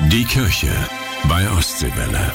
Die Kirche bei Ostseewelle.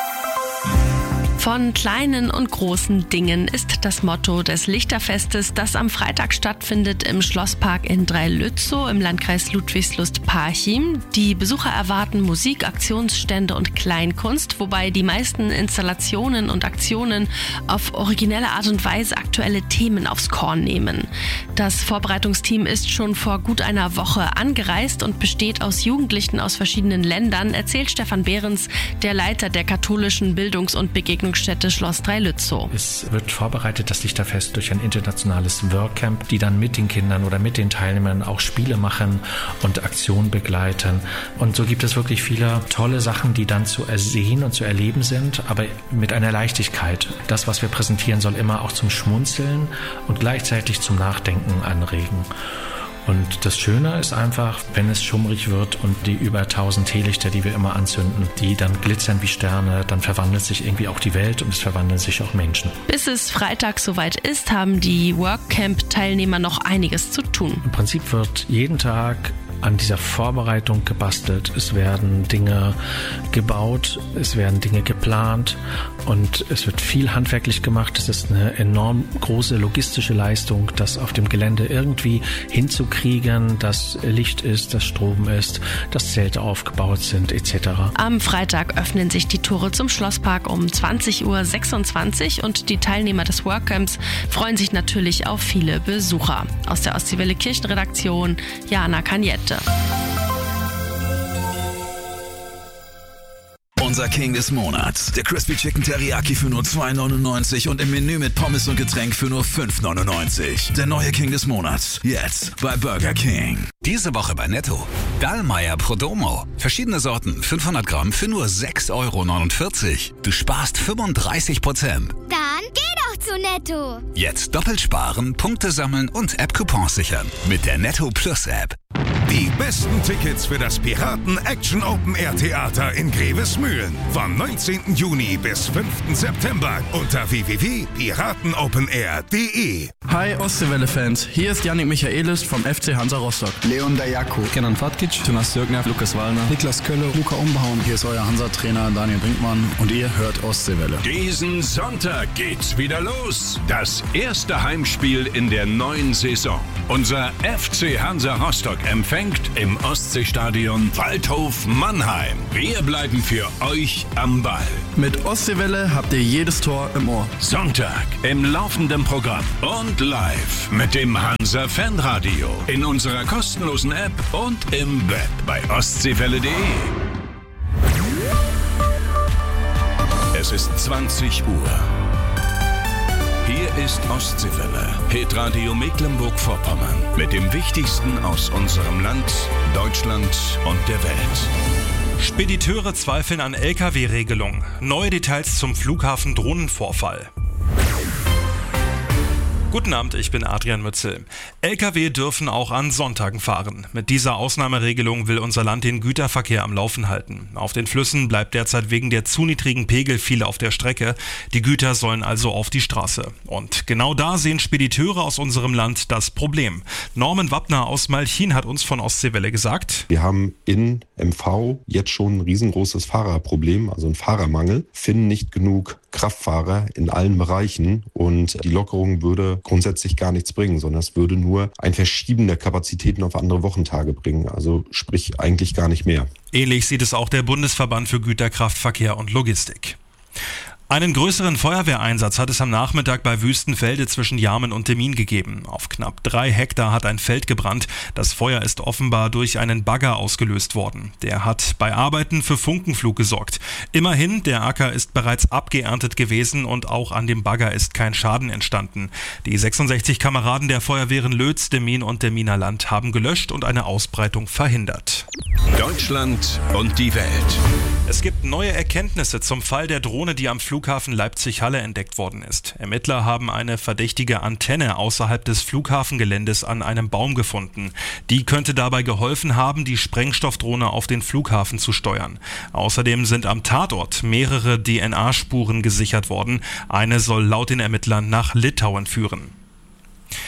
Von kleinen und großen Dingen ist das Motto des Lichterfestes, das am Freitag stattfindet im Schlosspark in Dreilützow im Landkreis Ludwigslust-Parchim. Die Besucher erwarten Musik, Aktionsstände und Kleinkunst, wobei die meisten Installationen und Aktionen auf originelle Art und Weise aktuelle Themen aufs Korn nehmen. Das Vorbereitungsteam ist schon vor gut einer Woche angereist und besteht aus Jugendlichen aus verschiedenen Ländern, erzählt Stefan Behrens, der Leiter der katholischen Bildungs- und Begegnungsstätte Schloss Dreilützow. Es wird vorbereitet, das Lichterfest, durch ein internationales Workcamp, die dann mit den Kindern oder mit den Teilnehmern auch Spiele machen und Aktionen begleiten. Und so gibt es wirklich viele tolle Sachen, die dann zu ersehen und zu erleben sind, aber mit einer Leichtigkeit. Das, was wir präsentieren, soll immer auch zum Schmunzeln und gleichzeitig zum Nachdenken anregen. Und das Schöne ist einfach, wenn es schummrig wird und die über 1000 Teelichter, die wir immer anzünden, die dann glitzern wie Sterne, dann verwandelt sich irgendwie auch die Welt und es verwandeln sich auch Menschen. Bis es Freitag soweit ist, haben die Workcamp-Teilnehmer noch einiges zu tun. Im Prinzip wird jeden Tag an dieser Vorbereitung gebastelt. Es werden Dinge gebaut, es werden Dinge geplant und es wird viel handwerklich gemacht. Es ist eine enorm große logistische Leistung, das auf dem Gelände irgendwie hinzukriegen, dass Licht ist, dass Strom ist, dass Zelte aufgebaut sind etc. Am Freitag öffnen sich die Tore zum Schlosspark um 20.26 Uhr und die Teilnehmer des Workcamps freuen sich natürlich auf viele Besucher. Aus der Ostseewelle Kirchenredaktion, Jana Kanjette. Unser King des Monats. Der Crispy Chicken Teriyaki für nur $2,99 und im Menü mit Pommes und Getränk für nur $5,99. Der neue King des Monats. Jetzt bei Burger King. Diese Woche bei Netto. Dallmayr Prodomo. Verschiedene Sorten, 500 Gramm für nur €6,49. Du sparst 35%. Dann geh doch zu Netto. Jetzt doppelt sparen, Punkte sammeln und App-Coupons sichern. Mit der Netto Plus App. Die besten Tickets für das Piraten Action Open Air Theater in Grevesmühlen. Vom 19. Juni bis 5. September unter www.piratenopenair.de. Hi Ostseewelle-Fans, hier ist Yannick Michaelis vom FC Hansa Rostock. Leon Dayako, Kenan Fatkic, Jonas Dürkner, Lukas Wallner, Niklas Kölle, Luca Umbauen. Hier ist euer Hansa-Trainer Daniel Brinkmann und ihr hört Ostseewelle. Diesen Sonntag geht's wieder los. Das erste Heimspiel in der neuen Saison. Unser FC Hansa Rostock empfängt im Ostseestadion Waldhof Mannheim. Wir bleiben für euch am Ball. Mit Ostseewelle habt ihr jedes Tor im Ohr. Sonntag im laufenden Programm und live mit dem Hansa Fanradio in unserer kostenlosen App und im Web bei ostseewelle.de. Es ist 20 Uhr. Hier ist Ostseewelle, Hitradio Mecklenburg-Vorpommern mit dem Wichtigsten aus unserem Land, Deutschland und der Welt. Spediteure zweifeln an Lkw-Regelung. Neue Details zum Flughafen-Drohnenvorfall. Guten Abend, ich bin Adrian Mützel. Lkw dürfen auch an Sonntagen fahren. Mit dieser Ausnahmeregelung will unser Land den Güterverkehr am Laufen halten. Auf den Flüssen bleibt derzeit wegen der zu niedrigen Pegel viel auf der Strecke. Die Güter sollen also auf die Straße. Und genau da sehen Spediteure aus unserem Land das Problem. Norman Wappner aus Malchin hat uns von Ostseewelle gesagt: Wir haben in MV jetzt schon ein riesengroßes Fahrerproblem, also einen Fahrermangel, finden nicht genug Kraftfahrer in allen Bereichen und die Lockerung würde grundsätzlich gar nichts bringen, sondern es würde nur ein Verschieben der Kapazitäten auf andere Wochentage bringen, also sprich eigentlich gar nicht mehr. Ähnlich sieht es auch der Bundesverband für Güterkraftverkehr und Logistik. Einen größeren Feuerwehreinsatz hat es am Nachmittag bei Wüstenfelde zwischen Jarmen und Demmin gegeben. Auf knapp 3 Hektar hat ein Feld gebrannt. Das Feuer ist offenbar durch einen Bagger ausgelöst worden. Der hat bei Arbeiten für Funkenflug gesorgt. Immerhin, der Acker ist bereits abgeerntet gewesen und auch an dem Bagger ist kein Schaden entstanden. Die 66 Kameraden der Feuerwehren Lötz, Demmin und Demmin Land haben gelöscht und eine Ausbreitung verhindert. Deutschland und die Welt. Es gibt neue Erkenntnisse zum Fall der Drohne, die am Flughafen Leipzig-Halle entdeckt worden ist. Ermittler haben eine verdächtige Antenne außerhalb des Flughafengeländes an einem Baum gefunden. Die könnte dabei geholfen haben, die Sprengstoffdrohne auf den Flughafen zu steuern. Außerdem sind am Tatort mehrere DNA-Spuren gesichert worden. Eine soll laut den Ermittlern nach Litauen führen.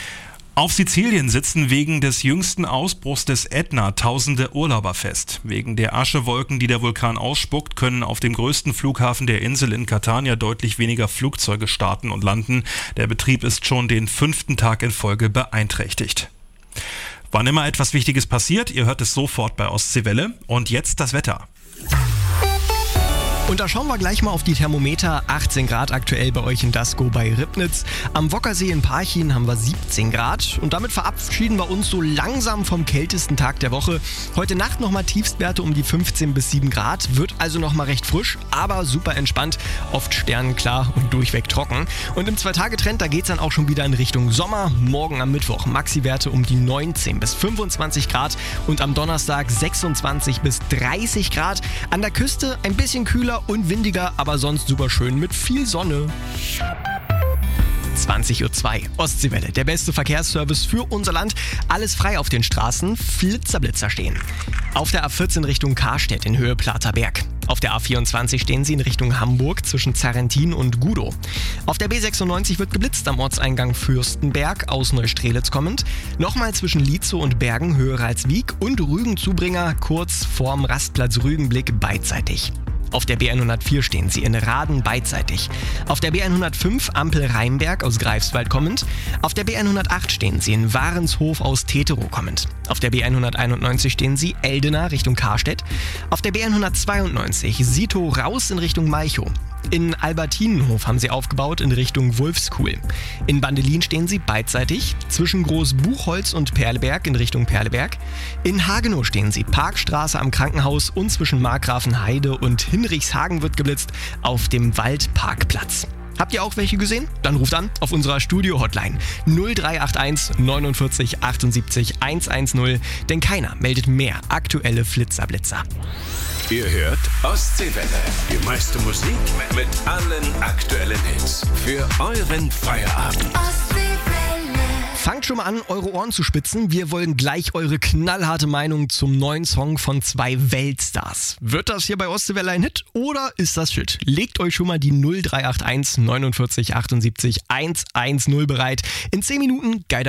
Auf Sizilien sitzen wegen des jüngsten Ausbruchs des Ätna tausende Urlauber fest. Wegen der Aschewolken, die der Vulkan ausspuckt, können auf dem größten Flughafen der Insel in Catania deutlich weniger Flugzeuge starten und landen. Der Betrieb ist schon den 5. Tag in Folge beeinträchtigt. Wann immer etwas Wichtiges passiert, ihr hört es sofort bei Ostseewelle. Und jetzt das Wetter. Und da schauen wir gleich mal auf die Thermometer. 18 Grad aktuell bei euch in Dasko bei Ribnitz. Am Wockersee in Parchim haben wir 17 Grad. Und damit verabschieden wir uns so langsam vom kältesten Tag der Woche. Heute Nacht nochmal Tiefstwerte um die 15 bis 7 Grad. Wird also nochmal recht frisch, aber super entspannt. Oft sternenklar und durchweg trocken. Und im 2-Tage-Trend, da geht es dann auch schon wieder in Richtung Sommer. Morgen am Mittwoch Maxi-Werte um die 19 bis 25 Grad. Und am Donnerstag 26 bis 30 Grad. An der Küste ein bisschen kühler und windiger, aber sonst super schön mit viel Sonne. 20:02 Uhr. Ostseewelle, der beste Verkehrsservice für unser Land. Alles frei auf den Straßen, Blitzer stehen. Auf der A14 Richtung Karstedt in Höhe Platerberg. Auf der A24 stehen sie in Richtung Hamburg zwischen Zarrentin und Gudow. Auf der B96 wird geblitzt am Ortseingang Fürstenberg aus Neustrelitz kommend. Nochmal zwischen Lietzow und Bergen Höhe Ralswiek und Rügenzubringer kurz vorm Rastplatz Rügenblick beidseitig. Auf der B104 stehen sie in Raden beidseitig. Auf der B105 Ampel Rheinberg aus Greifswald kommend. Auf der B108 stehen sie in Warenshof aus Teterow kommend. Auf der B191 stehen sie Eldena Richtung Karstedt. Auf der B192 Sito raus in Richtung Malchow. In Albertinenhof haben sie aufgebaut in Richtung Wulfskuhl. In Bandelin stehen sie beidseitig zwischen Großbuchholz und Perleberg in Richtung Perleberg. In Hagenow stehen sie Parkstraße am Krankenhaus und zwischen Markgrafenheide und Hinrichshagen wird geblitzt auf dem Waldparkplatz. Habt ihr auch welche gesehen? Dann ruft an auf unserer Studio-Hotline 0381 49 78 110, denn keiner meldet mehr aktuelle Flitzer-Blitzer. Ihr hört Ostseewelle. Die meiste Musik mit allen aktuellen Hits. Für euren Feierabend. Fangt schon mal an, eure Ohren zu spitzen. Wir wollen gleich eure knallharte Meinung zum neuen Song von 2 Weltstars. Wird das hier bei Ostseewelle ein Hit oder ist das Shit? Legt euch schon mal die 0381 49 78 110 bereit. In 10 Minuten geiler